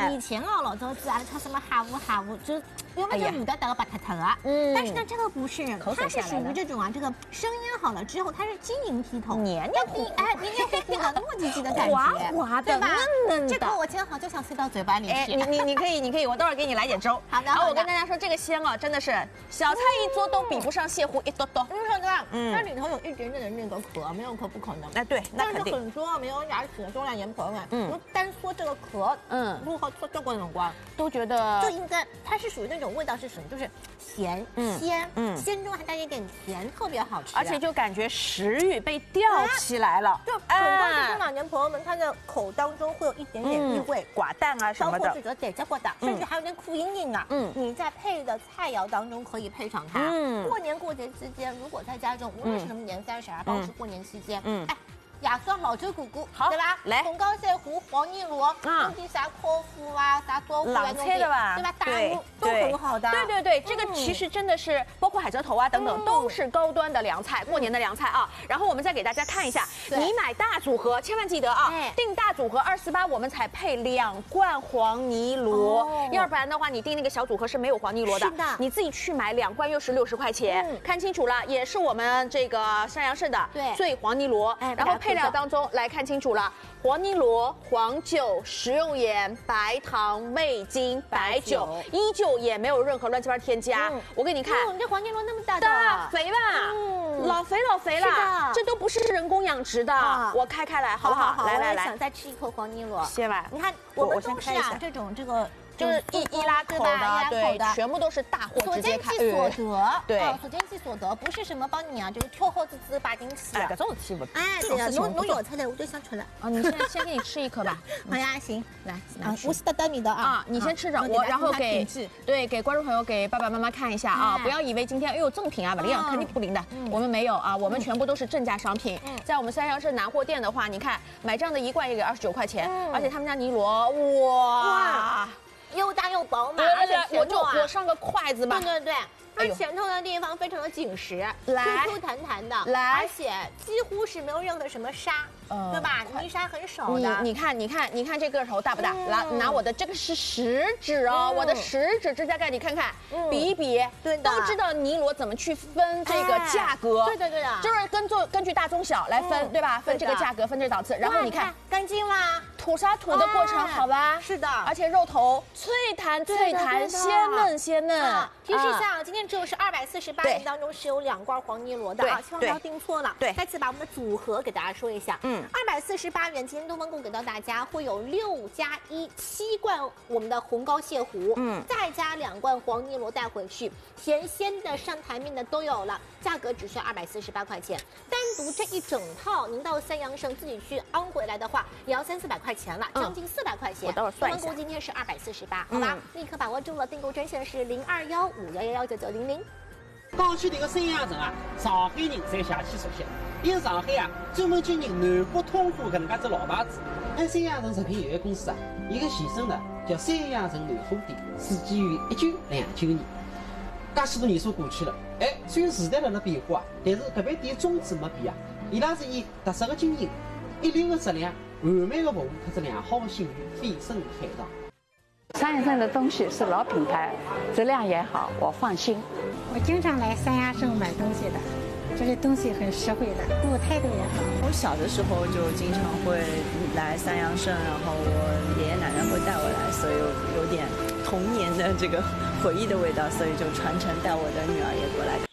以前哦，老早子阿拉吃什么哈乌，就是因为这个味道打个白塌塌啊。但是呢，这个不是，它是属于这种啊，这个生腌好了之后，它是晶莹剔透， 黏黏糊， 哎，黏黏糊糊的，糯叽叽的感觉， 滑滑的，嫩嫩的。 这个我煎好就想塞到嘴巴里去。 你可以，我待会儿给你来点粥。 好的。 然后我跟大家说，这个鲜啊，真的是小菜一桌都比不上蟹糊一多多。 它里头有一点点的那个壳，没有壳不可能。 哎，对，那肯定。 但是很多没有牙齿的中老年朋友们，单说这个壳，如何做过冷光， 都觉得就应该，它是属于那种味道是什么？就是咸鲜，鲜中还带一点甜，特别好吃。 而且就感觉食欲被吊起来了。 就很多的中老年朋友们，他的口当中会有一点点异味， 寡淡啊什么的， 包括这个得加过的，甚至还有点苦硬硬啊。你在配的菜肴当中可以配上它。过年过节之间，如果在家中，无论是什么年30啊，包括是过年期间，哎。亚酸老酒骨骨，对吧？ 来， 红膏蟹糊、黄泥螺，用点啥烤麸啊、啥多糊啊， 菜的吧？ 对吧？大卤都很好的。 对，这个其实真的是包括海蜇头啊等等，都是高端的凉菜，过年的凉菜啊。然后我们再给大家看一下，你买大组合，千万记得啊，订大组合248，我们才配2罐黄泥螺，要不然的话，你订那个小组合是没有黄泥螺的。 是的， 你自己去买2罐又是60块钱，看清楚了，也是我们这个山阳市的醉黄泥螺，然后配料当中来看清楚了，黄泥螺、黄酒、食用盐、白糖、味精、白酒，依旧也没有任何乱七八糟添加。我给你看， 你这黄泥螺那么大的，肥吧？老肥了，这都不是人工养殖的。我开来好不好？来， 想再吃一口黄泥螺。 先来， 你看我们都是啊，这个。 就是易拉口的，对，全部都是大货直接开。 所见即所得， 对， 所见即所得，不是什么帮你啊，就是挑好滋把进去。 哎，这种事不， 哎，对呀，侬有菜的我就想出来。 啊，你先给你吃一颗吧。 好呀，行， 来， 我是等你的啊， 你先吃着，我然后给观众朋友给爸爸妈妈看一下啊，不要以为今天哎呦赠品啊不灵，肯定不灵的，我们没有啊，我们全部都是正价商品。在我们三阳市南货店的话，你看买这样的1罐也给29块钱，而且他们家泥螺，哇。 又大又薄嘛， 而且我上个筷子吧。 对，它前头的地方非常的紧实，Q 弹弹的，而且几乎是没有任何什么沙，对吧？泥沙很少的。 你看这个头大不大？拿我的这个是食指哦，我的食指指甲盖，你看看，比一比，对的，都知道泥螺怎么去分这个价格。 对的， 就是根据大中小来分，对吧？分这个价格，分这个档次。然后你看干净啦， 吐沙吐的过程好吧？ 是的， 而且肉头脆弹，鲜嫩。 提示一下，今天只有是248元当中是有2罐黄泥螺的啊，千万不要订错了。 对， 再次把我们的组合给大家说一下。248元，今天东方购给到大家会有6+1 7罐我们的红膏蟹糊，再加2罐黄泥螺带回去，甜鲜的上台面的都有了，价格只需要248块钱。单独这一整套，您到三阳省自己去昂回来的话，也要300-400块钱了，将近400块钱。 我待会儿算一下。 东方购今天是248，好吧？立刻把握住了，订购专线是0215119900。 讲起这个三阳城啊，上海人才下去熟悉，因为上海啊专门经营南北通货搿能介只老牌子。按三阳城食品有限公司啊，伊个前身呢叫三阳城南货店，始建于1929年。介许多年数过去了，虽然时代辣辣变化，但是搿爿店宗旨没变啊。伊拉是以特色的经营、一流的质量、完美的服务，特别良好的信誉，飞升海上。 三阳镇的东西是老品牌，质量也好，我放心。 我经常来三阳镇买东西的，这里东西很实惠的，服务态度也好。 我小的时候就经常会来三阳镇，然后我爷爷奶奶会带我来，所以有点童年的这个回忆的味道，所以就传承带我的女儿也过来。